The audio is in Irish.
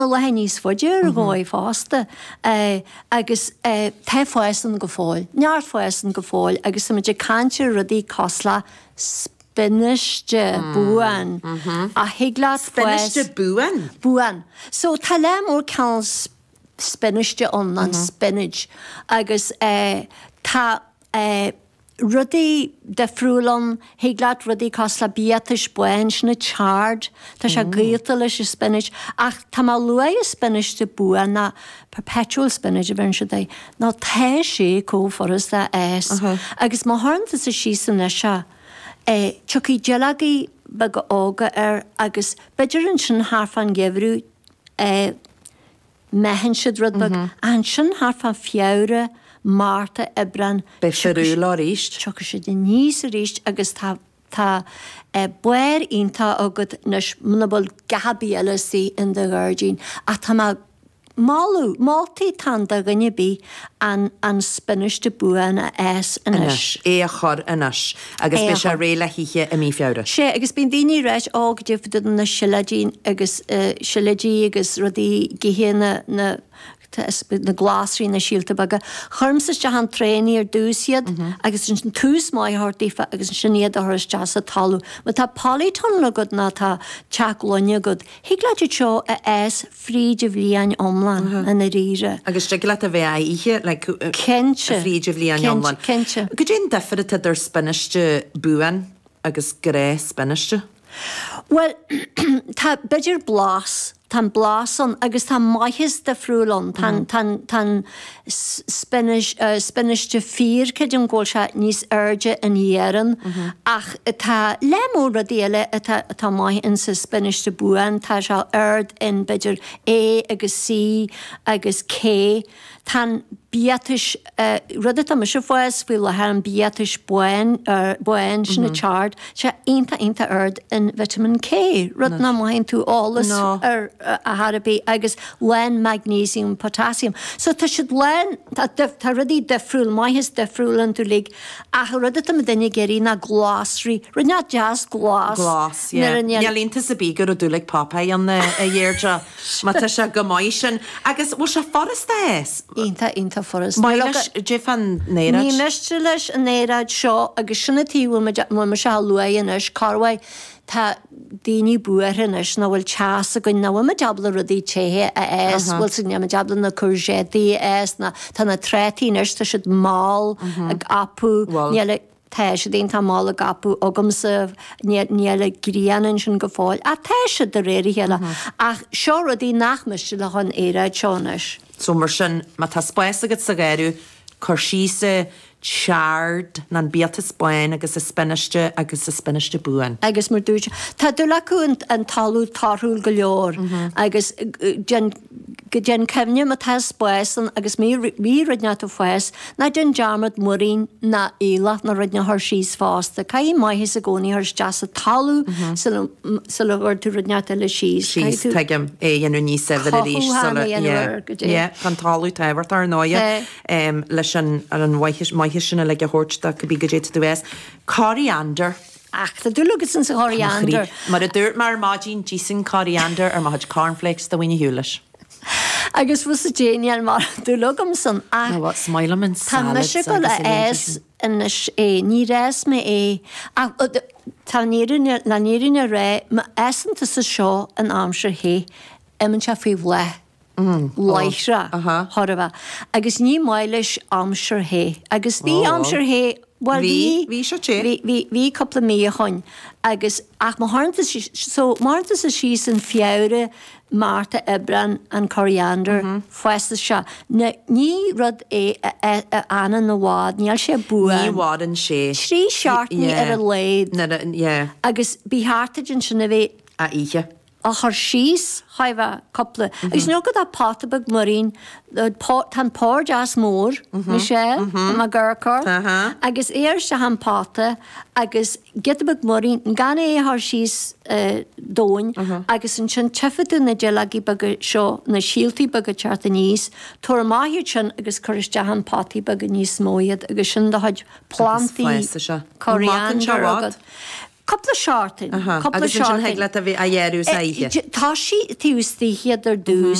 le níos foiidir gáid fásta agus te foisan go fáil, neart foisan go fáil, agus sa muidir cantir rudí cosla spiniste buan a higla spiniste buan. Buan. So tá le mór ceann spiniste an spinach agus tá rudí de friúlan higlaat rudí cosla bíatais buin na chard tá se gaotal leis spinach ach tá má lua spinach de buan na perpetual spinach a bhain se dé ná the sé có foras a agus má háanta sa sí san se tuí gelagaí bag ága agus beidir an sin háfan gehrú mehan siad rud bag an sin háfan fiáre Marta Ebran Beferú lá ríist. Tucha sé de níos a ríist agus tá buir ionta agad nes munabal gahabí eile sí in de gáirdín a tá mátaí tanda ganne bí an spiniste buan a inis. É a chur inis agus be sé réile híe a mí fiáre. sé agus bín daoine réit ág difad na siladín agus siladí agus rudí gihéna na glasrí na síalta baga. Churmsa te an tréní ar dúsiad agus sin tús maihartífa agus sin iad a thuras jazz a talú. Ma tá polyton le god na tá teachlóine god. Higlaide seo a fríide bhlíon omlan in na ríre. Agus te le a bheith ihe le Kense fríide bhlíon omlan. Kense. Go dé deferite idir spiniste buan agus gré spiniste? Well, tá beidir blas. Tan blason agus tá maithis de friúlan tan spiniste fír cé an ggóil se níos airde an dhéan ach tá lemó a déile tá maith in sa spiniste buan tá se aird in beidir agus C agus K tan bíatais rudit am se foies bhfuil le an bíatais buin sin na chard se einta aird in vitamin K rud na maithn tú álas a harabí agus len magnesium potassium. So tá siad len tá rudí defriúil maithis defriúlan tú lig a rudit am daine geirí na glásrí rudne jazz glás. Nealínta sa bí gur a dúlaigh papaí an a dhéirde má tá se go maiid sin agus bhfuil se forasta éis. Einta forras. Mailes Jeffan néad. Ní meiste leis an néad seo agus sinna tíhfuil me se luaon is carhaid tá daoine buairris na bhfuil teas a go ná me dabla rudí téthe a bhfuil sin me dabla na courgettaí na tá na trétíis tá siad má ag apú níle teise dén tá mála gapú agamsa níle gríanan sin go fáil a teise de réir heile ach seo rudí nachmeiste le chun éad seánis. So mar sin má tá spáis agad sa gaiirú chuirsísa chard na bíata Spáin agus is spiniste buan. Agus mar dúte. Tá dú leún an talú tarthúil go leor agus gen cemne a tá spáisan agus mí rudneat foies na den dearmad muín na éile na rudne th síos fásta. Caí maithis a gcóí th jazz a talú sa le tú rudneat le síos. Síos teigem dhéanú níos sefir a rís fan talú tehart ar náide leis an maithis sinna le a hórta go bí go dé dúes. Coriander. Ach, tá dúlagus san sa coriander. Mar a dúirt mar mágin dísin coriander ar maid cornflakes do bhaine hiúlas. Agus fu a déal mar dúlagam san ach. What smileman salad. Tá me se go le ní réis me tá nírin a ré ma essanta sa seo an amsir hé imman se fao le. Leithre thorabh agus ní mailes amsir hé agus bhí amsir hé hí coppla mí a chuin agus ach maranta sa sí san fiáre Marta Ebran an coriander foiesta se ní rud anna na bhád níall sé buan. Ní bhád an sé. Trí seaartní ar a léad agus bí hátaidin sinna bheith a ihe. A chur síos chaibh coppla. Agus nó go a pátabag marín tan pór jazz mór mi sé má ggurcór agus éir se an páta agus getabag marín gan é th síos dóin agus an sin tefaú na dealaí bag seo na síaltaí bag a teart a níos tuair maithir sin agus chuiriste an pátaí bag a níos móiad agus sin de haid plantaí coriander agad. Coupla seátain agus sin heagla a bhí a dhéirú Tá sí túústaí héidir dús